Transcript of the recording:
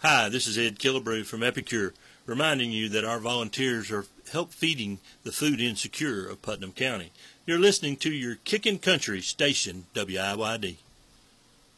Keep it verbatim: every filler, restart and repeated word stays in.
Hi, this is Ed Killebrew from Epicure, reminding you that our volunteers are help feeding the food insecure of Putnam County. You're listening to your Kickin' Country station, W I Y D.